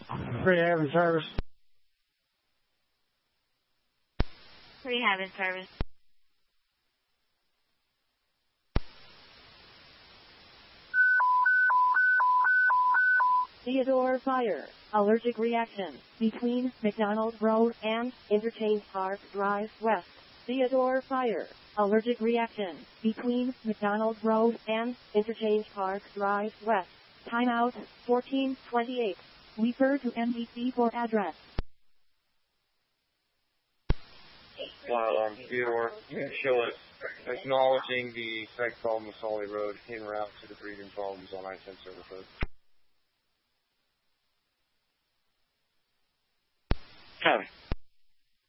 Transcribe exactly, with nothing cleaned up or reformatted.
Rehab and service. Rehab and service. Theodore Fire. Allergic reaction between McDonald Road and Interchange Park Drive West. Theodore Fire. Allergic reaction between McDonald Road and Interchange Park Drive West. Timeout fourteen twenty-eight. Refer to N B C for address. Fire alarm, Theodore, show it. Acknowledging the site problem with Solly Road en route to the breathing problems on I ten Service Road. Copy.